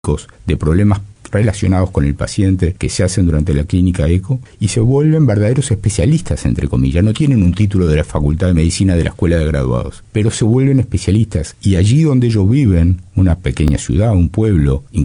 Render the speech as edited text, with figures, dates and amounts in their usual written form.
de problemas relacionados con el paciente que se hacen durante la clínica ECO y se vuelven verdaderos especialistas, entre comillas. No tienen un título de la Facultad de Medicina de la Escuela de Graduados, pero se vuelven especialistas y allí donde ellos viven, una pequeña ciudad, un pueblo,